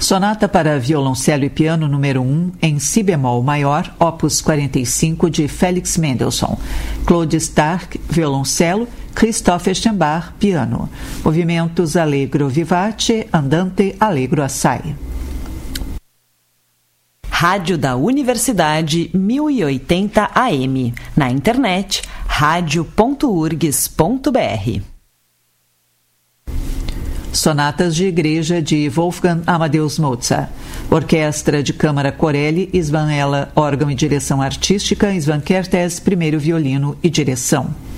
Sonata para violoncelo e piano número 1 em si bemol maior, opus 45 de Felix Mendelssohn. Claude Starck, violoncelo, Christoph Eschenbach, piano. Movimentos allegro vivace, andante allegro assai. Rádio da Universidade 1080 AM. Na internet, radio.urgs.br. Sonatas de Igreja de Wolfgang Amadeus Mozart. Orquestra de Câmara Corelli, Isvan Ella, órgão e direção artística, Isvan Kertész, primeiro violino e direção.